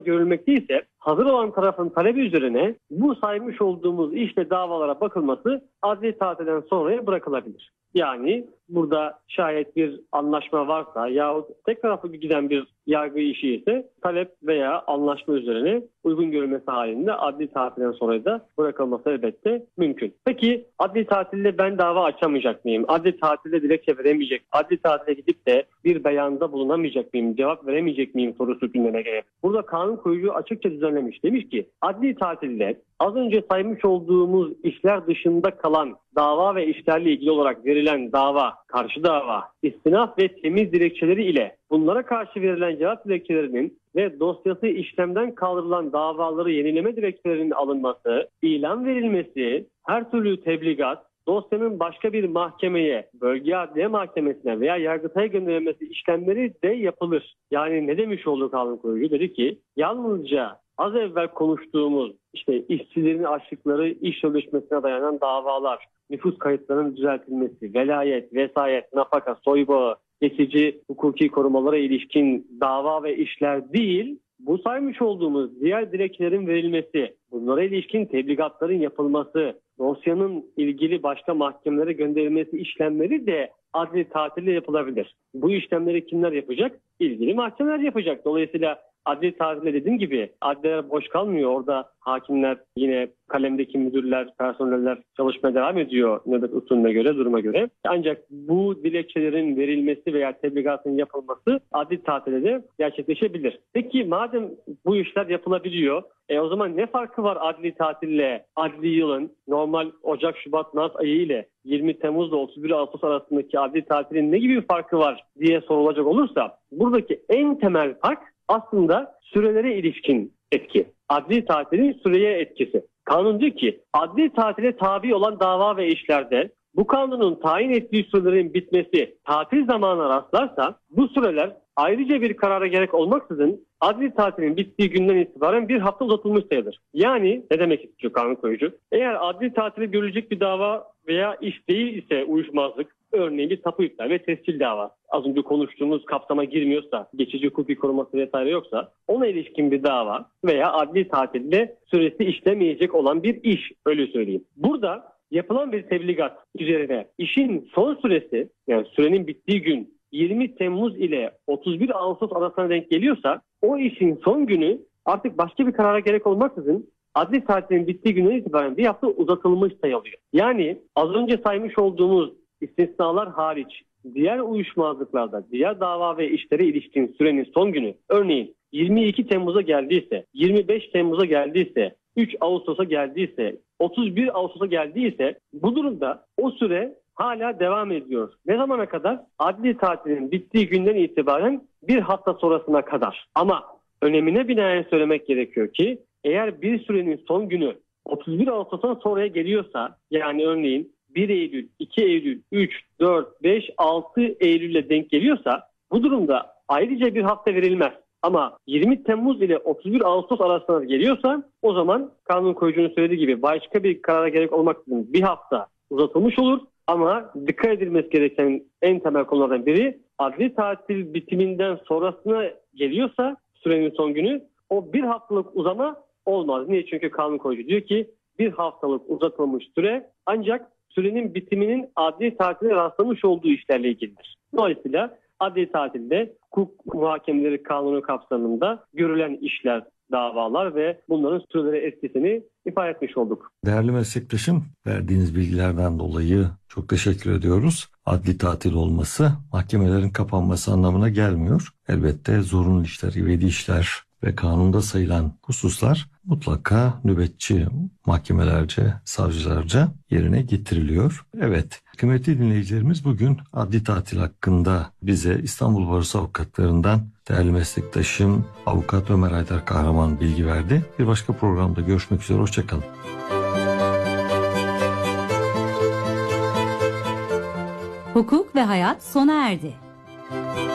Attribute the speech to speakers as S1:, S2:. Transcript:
S1: görülmekteyse hazır olan tarafın talebi üzerine bu saymış olduğumuz iş ve davalara bakılması adli tatilden sonraya bırakılabilir. Yani burada şayet bir anlaşma varsa yahut tek taraflı giden bir yargı işi ise talep veya anlaşma üzerine uygun görülmesi halinde adli tatilden sonra da bırakılması elbette mümkün. Peki adli tatilde ben dava açamayacak mıyım? Adli tatilde dilekçe veremeyecek, adli tatile gidip de bir beyanda bulunamayacak mıyım? Cevap veremeyecek miyim sorusu gündeme gelir. Burada kanun koyucu açıkça düzenlemiş. Demiş ki adli tatilde az önce saymış olduğumuz işler dışında kalan dava ve işlerle ilgili olarak verilen dava, karşı dava, istinaf ve temiz dilekçeleri ile bunlara karşı verilen cevap dilekçelerinin ve dosyası işlemden kaldırılan davaları yenileme dilekçelerinin alınması, ilan verilmesi, her türlü tebligat, dosyanın başka bir mahkemeye, bölge adliye mahkemesine veya yargıtaya gönderilmesi işlemleri de yapılır. Yani ne demiş oldu kanun koyucu? Dedi ki yalnızca az evvel konuştuğumuz işçilerin açtıkları iş sözleşmesine dayanan davalar, nüfus kayıtlarının düzeltilmesi, velayet, vesayet, nafaka, soybağı, geçici hukuki korumalara ilişkin dava ve işler değil, bu saymış olduğumuz diğer dilekçelerin verilmesi, bunlara ilişkin tebligatların yapılması, dosyanın ilgili başka mahkemelere gönderilmesi işlemleri de adli tatille yapılabilir. Bu işlemleri kimler yapacak? İlgili mahkemeler yapacak. Dolayısıyla adli tatilde dediğim gibi adliyeler boş kalmıyor. Orada hakimler, yine kalemdeki müdürler, personeller çalışmaya devam ediyor nöbet usulüne göre, duruma göre. Ancak bu dilekçelerin verilmesi veya tebligatın yapılması adli tatilde de gerçekleşebilir. Peki madem bu işler yapılabiliyor, o zaman ne farkı var adli tatille adli yılın normal Ocak-Şubat Mart ayı ile 20 Temmuz ile 31 Ağustos arasındaki adli tatilin ne gibi bir farkı var diye sorulacak olursa, buradaki en temel fark aslında sürelere ilişkin etki. Adli tatilin süreye etkisi. Kanun diyor ki adli tatile tabi olan dava ve işlerde bu kanunun tayin ettiği sürelerin bitmesi tatil zamanına rastlarsa bu süreler ayrıca bir karara gerek olmaksızın adli tatilin bittiği günden itibaren bir hafta uzatılmış sayılır. Yani ne demek istiyor kanun koyucu? Eğer adli tatile görülecek bir dava veya iş değil ise uyuşmazlık, örneğin bir tapu iptal ve tescil dava, az önce konuştuğumuz kapsama girmiyorsa, geçici hukuki koruması vesaire yoksa ona ilişkin bir dava veya adli tatilde süresi işlemeyecek olan bir iş, öyle söyleyeyim. Burada yapılan bir tebligat üzerine işin son süresi, yani sürenin bittiği gün 20 Temmuz ile 31 Ağustos arasına denk geliyorsa o işin son günü artık başka bir karara gerek olmaksızın adli tatilin bittiği günden itibaren bir hafta uzatılmış sayılıyor. Yani az önce saymış olduğumuz istisnalar hariç diğer uyuşmazlıklarda, diğer dava ve işlere ilişkin sürenin son günü, örneğin 22 Temmuz'a geldiyse, 25 Temmuz'a geldiyse, 3 Ağustos'a geldiyse, 31 Ağustos'a geldiyse bu durumda o süre hala devam ediyor. Ne zamana kadar? Adli tatilin bittiği günden itibaren bir hafta sonrasına kadar. Ama önemine binaen söylemek gerekiyor ki eğer bir sürenin son günü 31 Ağustos'tan sonraya geliyorsa, yani örneğin 1 Eylül, 2 Eylül, 3, 4, 5, 6 Eylül'e denk geliyorsa bu durumda ayrıca bir hafta verilmez. Ama 20 Temmuz ile 31 Ağustos arasında geliyorsa o zaman kanun koyucunun söylediği gibi başka bir karara gerek olmaksızın bir hafta uzatılmış olur. Ama dikkat edilmesi gereken en temel konulardan biri adli tatil bitiminden sonrasına geliyorsa sürenin son günü o bir haftalık uzama olmaz. Niye? Çünkü kanun koyucu diyor ki bir haftalık uzatılmış süre ancak sürenin bitiminin adli tatile rastlamış olduğu işlerle ilgilidir. Dolayısıyla adli tatilde hukuk muhakemeleri kanunu kapsamında görülen işler, davalar ve bunların sürelere etkisini ifade etmiş olduk.
S2: Değerli meslektaşım, verdiğiniz bilgilerden dolayı çok teşekkür ediyoruz. Adli tatil olması mahkemelerin kapanması anlamına gelmiyor. Elbette zorunlu işler, ivedi işler ve kanunda sayılan hususlar mutlaka nöbetçi mahkemelerce, savcılarca yerine getiriliyor. Evet, kıymetli dinleyicilerimiz, bugün adli tatil hakkında bize İstanbul Barosu avukatlarından değerli meslektaşım Avukat Ömer Haydar Kahraman bilgi verdi. Bir başka programda görüşmek üzere, hoşçakalın.
S3: Hukuk ve hayat sona erdi.